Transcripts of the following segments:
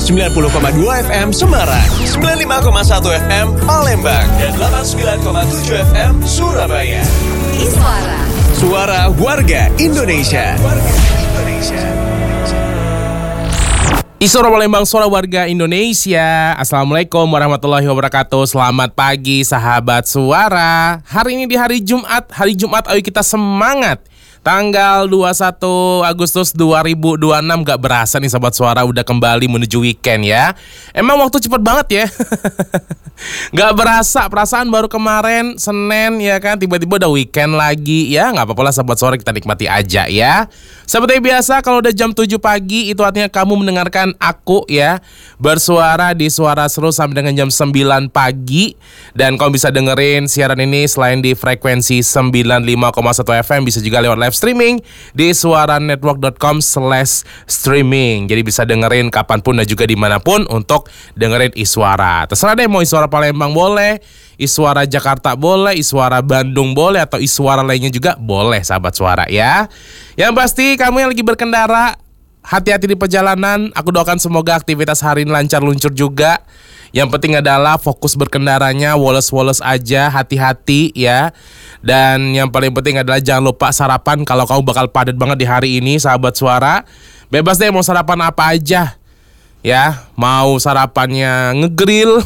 90,2 FM Semarang, 95,1 FM Palembang, dan 89,7 FM Surabaya. Iswara, Suara Warga Indonesia. Iswara Palembang, Suara Warga Indonesia. Assalamualaikum warahmatullahi wabarakatuh. Selamat pagi sahabat Suara. Hari ini di hari Jumat, ayo kita semangat. Tanggal 21 Agustus 2026, gak berasa nih sahabat Suara udah kembali menuju weekend ya. Emang waktu cepet banget ya. Gak berasa, perasaan baru kemarin Senin ya kan, tiba-tiba udah weekend lagi ya. Gak apa-apa lah sahabat Suara, kita nikmati aja ya. Seperti biasa kalau udah jam 7 pagi itu artinya kamu mendengarkan aku ya bersuara di Suara Seru sampai dengan jam 9 pagi. Dan kamu bisa dengerin siaran ini selain di frekuensi 95,1 FM, bisa juga lewat live streaming di suaranetwork.com/streaming. Jadi bisa dengerin kapanpun dan juga dimanapun untuk dengerin Iswara. Terserah deh, mau Iswara Palembang boleh, Iswara Jakarta boleh, Iswara Bandung boleh, atau Iswara lainnya juga boleh sahabat Suara ya. Yang pasti kamu yang lagi berkendara, hati-hati di perjalanan. Aku doakan semoga aktivitas hari ini lancar luncur juga. Yang penting adalah fokus berkendaranya, woles-woles aja, hati-hati ya. Dan yang paling penting adalah jangan lupa sarapan kalau kamu bakal padat banget di hari ini sahabat Suara. Bebas deh mau sarapan apa aja ya. Mau sarapannya ngegrill.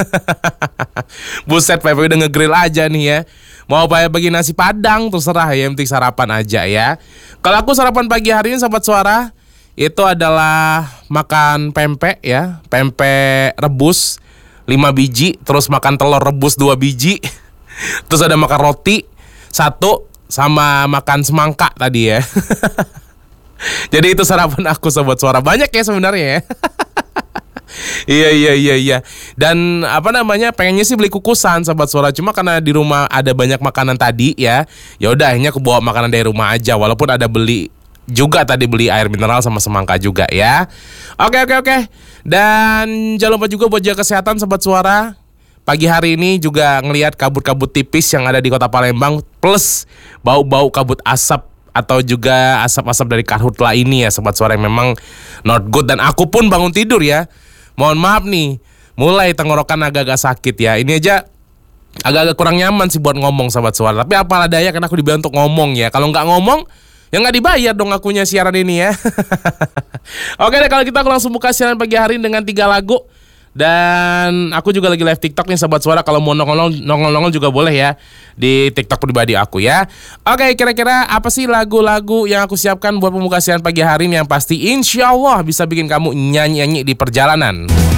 Buset, Pepe udah ngegrill aja nih ya. Mau bagi nasi padang terserah ya, yang penting sarapan aja ya. Kalau aku sarapan pagi hari ini sahabat Suara, itu adalah makan pempek ya, pempek rebus 5 biji, terus makan telur rebus 2 biji, terus ada makan roti 1, sama makan semangka tadi ya. Jadi itu sarapan aku sobat Suara, banyak ya sebenarnya ya. Iya. Dan pengennya sih beli kukusan sobat Suara, cuma karena di rumah ada banyak makanan tadi ya. Ya udah akhirnya aku bawa makanan dari rumah aja, walaupun ada beli juga tadi, beli air mineral sama semangka juga ya. Oke. Dan jangan lupa juga buat jaga kesehatan sobat Suara. Pagi hari ini juga ngelihat kabut-kabut tipis yang ada di kota Palembang, plus bau-bau kabut asap atau juga asap-asap dari karhutla ini ya sobat Suara, yang memang not good. Dan aku pun bangun tidur ya, mohon maaf nih, mulai tenggorokan agak-agak sakit ya. Ini aja agak-agak kurang nyaman sih buat ngomong sobat Suara. Tapi apalah daya, kan aku dibilang untuk ngomong ya. Kalau nggak ngomong ya nggak dibayar dong akunya siaran ini ya. Oke deh, kalau kita langsung buka siaran pagi hari ini dengan 3 lagu. Dan aku juga lagi live TikTok nih sahabat Suara, kalau mau nongol juga boleh ya di TikTok pribadi aku ya. Oke, kira-kira apa sih lagu-lagu yang aku siapkan buat pembuka siaran pagi hari ini yang pasti insya Allah bisa bikin kamu nyanyi-nyanyi di perjalanan.